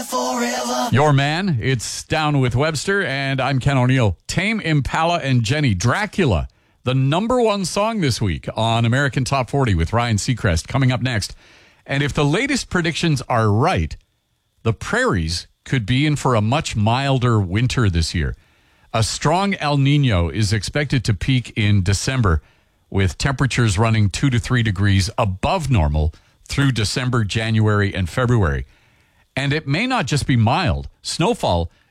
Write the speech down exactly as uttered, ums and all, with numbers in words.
forever. Your man, it's Down with Webster, and I'm Ken O'Neill. Tame Impala and Jenny, Dracula, the number one song this week on American Top forty with Ryan Seacrest, coming up next. And if the latest predictions are right, the prairies could be in for a much milder winter this year. A strong El Nino is expected to peak in December, with temperatures running two to three degrees above normal through December, January, and February. And it may not just be mild. Snowfall